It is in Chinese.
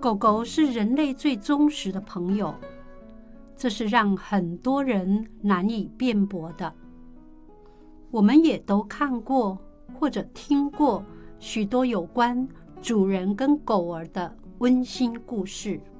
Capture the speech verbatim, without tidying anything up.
狗狗是人类最忠实的朋友，这是让很多人难以辩驳的。我们也都看过或者听过许多有关主人跟狗儿的温馨故事。